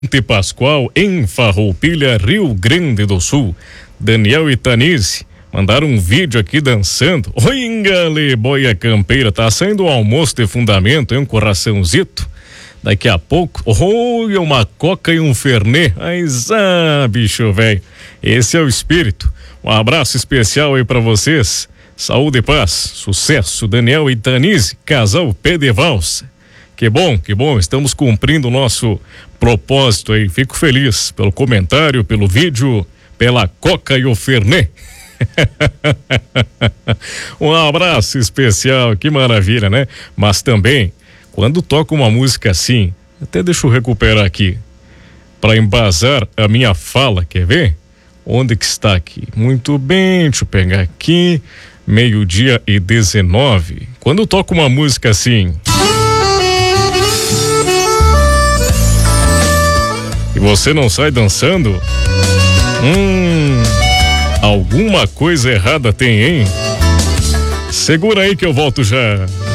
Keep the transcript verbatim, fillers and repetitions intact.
Monte Pascoal, em Farroupilha, Rio Grande do Sul. Daniel e Tanise mandaram um vídeo aqui dançando. Oi, engale, boia campeira, tá saindo o almoço de fundamento, hein? Um coraçãozito. Daqui a pouco, oi, uma coca e um fernet. Mas, ah, bicho velho, esse é o espírito. Um abraço especial aí pra vocês. Saúde e paz, sucesso, Daniel e Tanise, casal pé de valsa. Que bom, que bom, estamos cumprindo o nosso propósito aí. Fico feliz pelo comentário, pelo vídeo, pela coca e o fernet. Um abraço especial, que maravilha, né? Mas também, quando toca uma música assim, até deixa eu recuperar aqui, para embasar a minha fala, quer ver? Onde que está aqui? Muito bem, deixa eu pegar aqui, meio-dia e dezenove. Quando toca uma música assim, e você não sai dançando, hum, alguma coisa errada tem, hein? Segura aí que eu volto já.